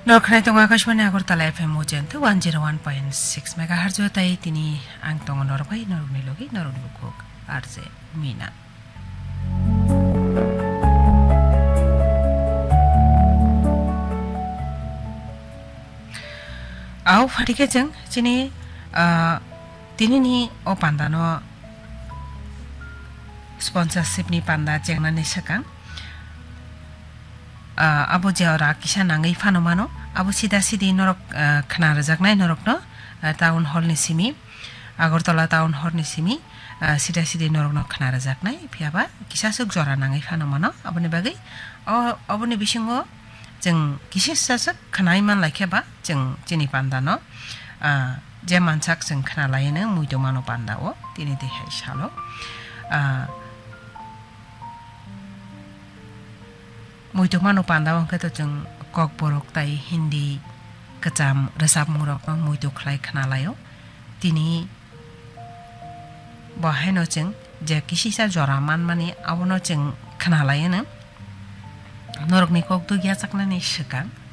Norkhnai tong Akashwani Agartala FM Mojento 101.6 MHz tai tini ang tong norbai noruni logi noruni bukok arze mina. Au fatike jeng sini tini ni o pandano sponsorship ni panda jengna ni sekang abo jawra kisa nangai fanomano abo sida sidi norok khana rajaknai norok no town hall ni simi Agartala town hall ni simi sida sidi norok no khana rajaknai phiaba kisa suk jora nangai fanomano abo ni bagai abo ni bisingo jeng kisi sasak khanai man laikeba jeng jini panda no je manchak jeng khana laine muito mano panda o tini de hai salo muito mano panda wong kato jeng kok borok tai hindi kecam resap murok no muito khlai khana layo tini baheno jeng je kisi sa jora man mani abono jeng khana layo norok ni kok tu gya sakna ni shikang